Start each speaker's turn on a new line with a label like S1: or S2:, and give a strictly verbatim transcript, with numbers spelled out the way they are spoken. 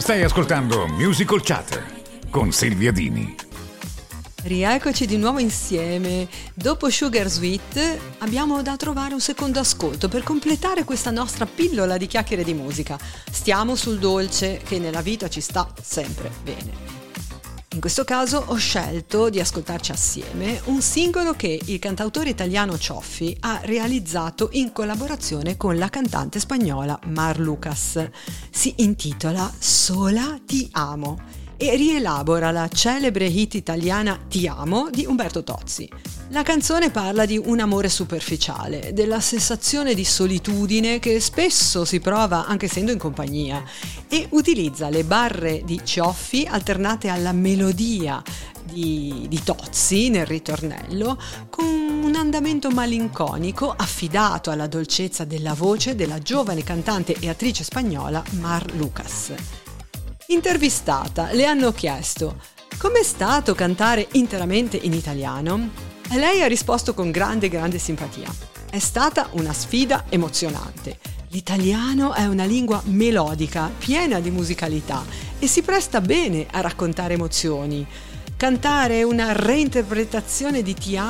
S1: Stai ascoltando Musical Chatter con Silvia Dini.
S2: Rieccoci di nuovo insieme. Dopo Sugar Sweet abbiamo da trovare un secondo ascolto per completare questa nostra pillola di chiacchiere di musica. Stiamo sul dolce che nella vita ci sta sempre bene. In questo caso ho scelto di ascoltarci assieme un singolo che il cantautore italiano Cioffi ha realizzato in collaborazione con la cantante spagnola Mar Lucas. Si intitola Sola ti amo e rielabora la celebre hit italiana Ti amo di Umberto Tozzi. La canzone parla di un amore superficiale, della sensazione di solitudine che spesso si prova anche essendo in compagnia, e utilizza le barre di Cioffi alternate alla melodia di, di Tozzi nel ritornello, con un andamento malinconico affidato alla dolcezza della voce della giovane cantante e attrice spagnola Mar Lucas. Intervistata, le hanno chiesto: com'è stato cantare interamente in italiano? E lei ha risposto con grande grande simpatia: è stata una sfida emozionante. L'italiano è una lingua melodica, piena di musicalità e si presta bene a raccontare emozioni. Cantare una reinterpretazione di Ti amo